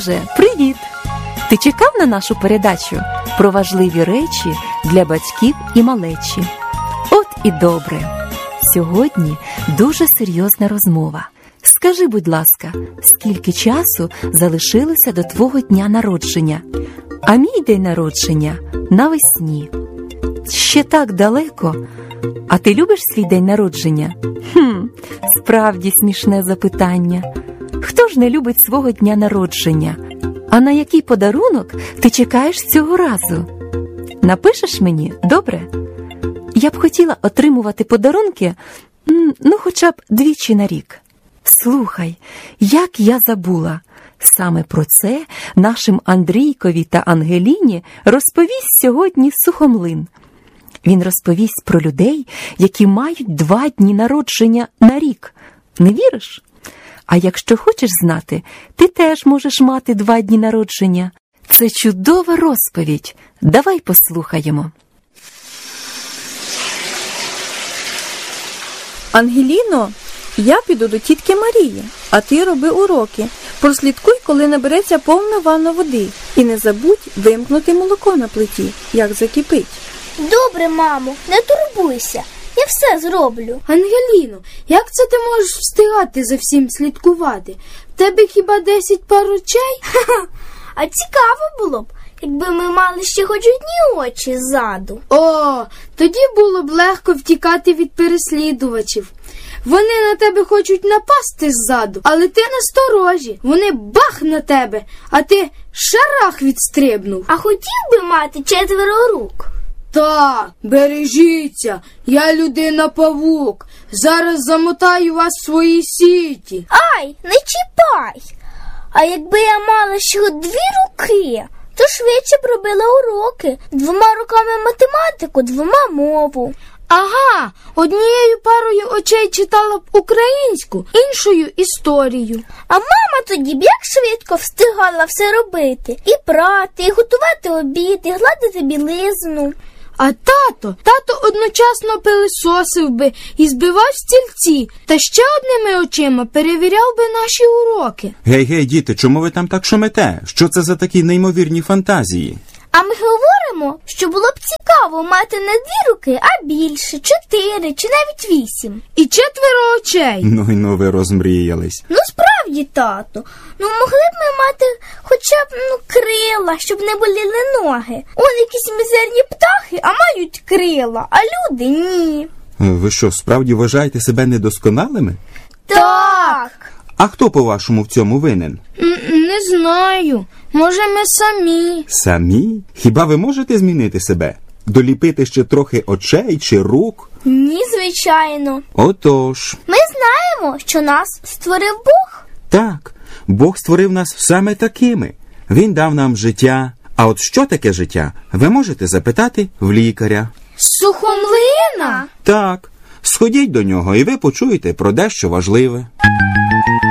Боже, привіт! Ти чекав на нашу передачу про важливі речі для батьків і малечі? От і добре. Сьогодні дуже серйозна розмова. Скажи, будь ласка, скільки часу залишилося до твого дня народження? А мій день народження навесні. Ще так далеко. А ти любиш свій день народження? Справді смішне запитання. Хто ж не любить свого дня народження? А на який подарунок ти чекаєш цього разу? Напишеш мені, добре? Я б хотіла отримувати подарунки, хоча б 2 на рік. Слухай, як я забула. Саме про це нашим Андрійкові та Ангеліні розповість сьогодні Сухомлин. Він розповість про людей, які мають 2 дні народження на рік. Не віриш? А якщо хочеш знати, ти теж можеш мати 2 дні народження. Це чудова розповідь. Давай послухаємо. Ангеліно, я піду до тітки Марії, а ти роби уроки. Прослідкуй, коли набереться повна ванна води. І не забудь вимкнути молоко на плиті, як закипить. Добре, мамо, не турбуйся. Я все зроблю. Ангеліно, як це ти можеш встигати за всім слідкувати? В тебе хіба 10 пар очей? А цікаво було б, якби ми мали ще хоч одні очі ззаду. О, тоді було б легко втікати від переслідувачів. Вони на тебе хочуть напасти ззаду, але ти насторожі. Вони бах на тебе, а ти шарах відстрибнув. А хотів би мати 4 рук? Так, бережіться, я людина-павук. Зараз замотаю вас в свої сіті. Ай, не чіпай! А якби я мала ще 2 руки, то швидше б робила уроки. 2 руками математику, 2 мову. Ага, однією парою очей читала б українську, іншою історію. А мама тоді б як швидко встигала все робити. І прати, і готувати обід, і гладити білизну. А тато одночасно пилисосив би і збивав стільці, та ще одними очима перевіряв би наші уроки. Гей, діти, чому ви там так шумите? Що це за такі неймовірні фантазії? А ми говоримо, що було б цікаво мати не 2 руки, а більше, 4 чи навіть 8. І 4 очей. Ну, ви розмріялись. Ну, справді, тато. Могли б ми мати хоча б крила, щоб не боліли ноги. Он якісь мізерні птахи, а мають крила, а люди ні. Ви що, справді вважаєте себе недосконалими? Так. А хто, по-вашому, в цьому винен? Не знаю. Може, ми самі. Самі? Хіба ви можете змінити себе? Доліпити ще трохи очей чи рук? Ні, звичайно. Отож. Ми знаємо, що нас створив Бог. Так, Бог створив нас саме такими. Він дав нам життя. А от що таке життя, ви можете запитати в лікаря. Сухомлина? Так, сходіть до нього і ви почуєте про дещо важливе.